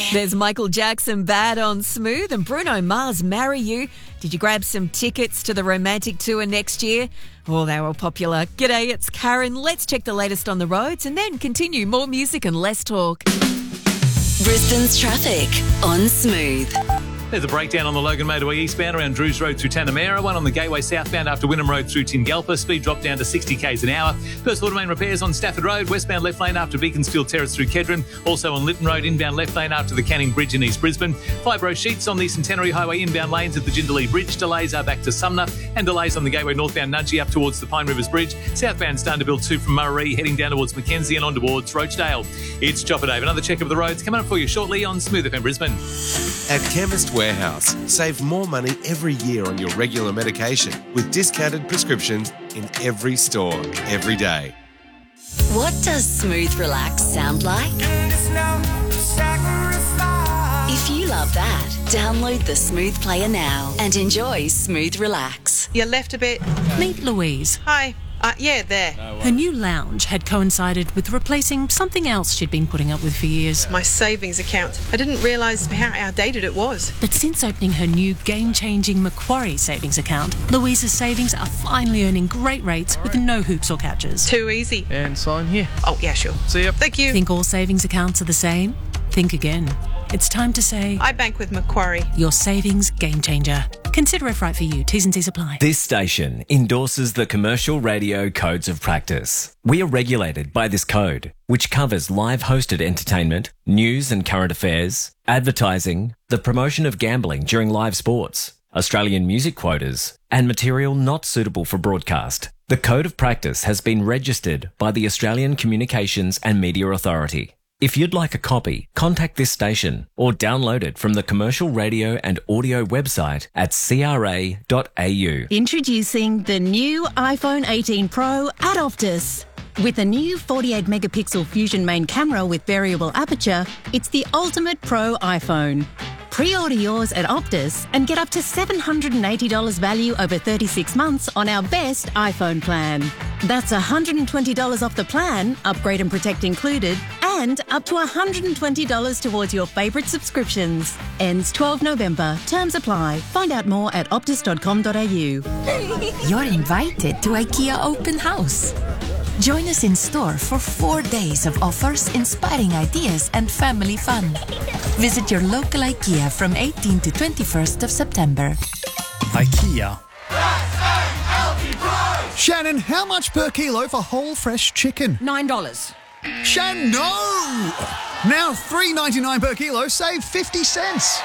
There's Michael Jackson, Bad on Smooth, and Bruno Mars, Marry You. Did you grab some tickets to the romantic tour next year? Oh, they were popular. G'day, it's Karen. Let's check the latest on the roads and then continue. More music and less talk. Brisbane's traffic on Smooth. There's a breakdown on the Logan Motorway eastbound around Drews Road through Tanamera, one on the Gateway southbound after Wynnum Road through Tingalpa, speed drop down to 60 k's an hour. First order main repairs on Stafford Road, westbound left lane after Beaconsfield Terrace through Kedron, also on Lytton Road inbound left lane after the Canning Bridge in East Brisbane. Fibro sheets on the Centenary Highway inbound lanes at the Jindalee Bridge, delays are back to Sumner, and delays on the Gateway northbound Nudgee up towards the Pine Rivers Bridge, southbound starting to build 2 from Murray, heading down towards Mackenzie and on towards Roachdale. It's Chopper Dave, another check of the roads coming up for you shortly on Smooth FM Brisbane. At Chemist Warehouse, save more money every year on your regular medication with discounted prescriptions in every store, every day. What does Smooth Relax sound like? If you love that, download the Smooth Player now and enjoy Smooth Relax. You left a bit. Meet Louise. Hi. Yeah, there. Her new lounge had coincided with replacing something else she'd been putting up with for years. My savings account. I didn't realise how outdated it was. But since opening her new game-changing Macquarie savings account, Louise's savings are finally earning great rates with no hoops or catches. Too easy. And sign here. Oh, yeah, sure. See ya. Thank you. Think all savings accounts are the same? Think again. It's time to say, I bank with Macquarie. Your savings game changer. Consider if right for you. T's and C's apply. This station endorses the Commercial Radio Codes of Practice. We are regulated by this code, which covers live hosted entertainment, news and current affairs, advertising, the promotion of gambling during live sports, Australian music quotas, and material not suitable for broadcast. The Code of Practice has been registered by the Australian Communications and Media Authority. If you'd like a copy, contact this station or download it from the Commercial Radio and Audio website at cra.au. Introducing the new iPhone 18 Pro at Optus. With a new 48-megapixel Fusion main camera with variable aperture, it's the ultimate pro iPhone. Pre-order yours at Optus and get up to $780 value over 36 months on our best iPhone plan. That's $120 off the plan, upgrade and protect included, and up to $120 towards your favourite subscriptions. Ends 12 November. Terms apply. Find out more at optus.com.au. You're invited to IKEA Open House. Join us in store for 4 days of offers, inspiring ideas and family fun. Visit your local IKEA from 18th to 21st of September. IKEA. Shannon, how much per kilo for whole fresh chicken? $9. Shannon, no! Now $3.99 per kilo, save 50 cents.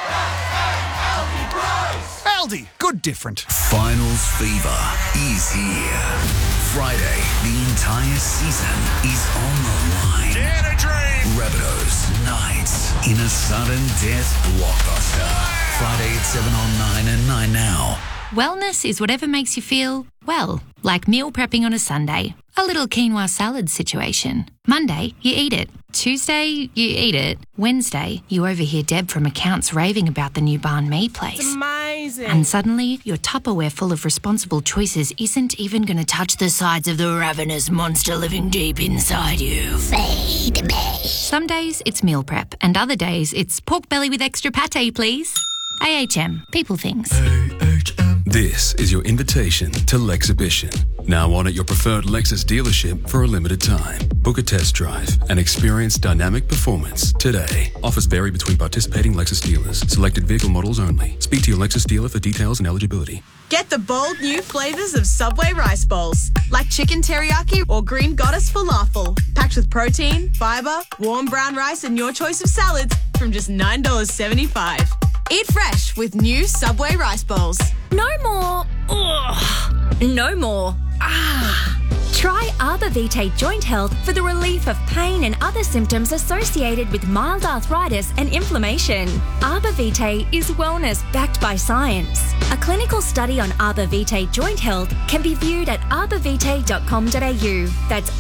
Aldi, good different. Finals fever is here. Friday, the entire season is on the line. Dare to dream! Rabbitohs, Knights, in a sudden death blockbuster. Friday at 7 on 9 and 9 now. Wellness is whatever makes you feel, well, like meal prepping on a Sunday. A little quinoa salad situation. Monday, you eat it. Tuesday, you eat it. Wednesday, you overhear Deb from accounts raving about the new banh mi place. It's amazing. And suddenly, your Tupperware full of responsible choices isn't even going to touch the sides of the ravenous monster living deep inside you. Feed me. Some days, it's meal prep. And other days, it's pork belly with extra pate, please. AHM. People things. This is your invitation to Lexhibition. Now on at your preferred Lexus dealership for a limited time. Book a test drive and experience dynamic performance today. Offers vary between participating Lexus dealers. Selected vehicle models only. Speak to your Lexus dealer for details and eligibility. Get the bold new flavours of Subway rice bowls, like chicken teriyaki or green goddess falafel, packed with protein, fibre, warm brown rice and your choice of salads from just $9.75. Eat fresh with new Subway rice bowls. No more. Ugh. No more. Ah. Try Arbor Vitae Joint Health for the relief of pain and other symptoms associated with mild arthritis and inflammation. Arbor Vitae is wellness backed by science. A clinical study on Arbor Vitae Joint Health can be viewed at arborvitae.com.au. That's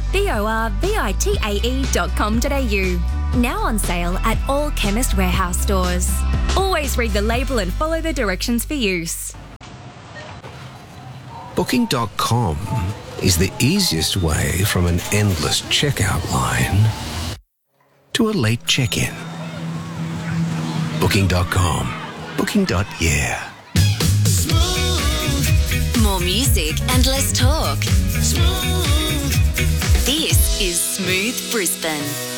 arborvitae.com.au. Now on sale at all Chemist Warehouse stores. Always read the label and follow the directions for use. Booking.com is the easiest way from an endless checkout line to a late check-in. Booking.com. Booking.yeah. More music and less talk. This is Smooth Brisbane.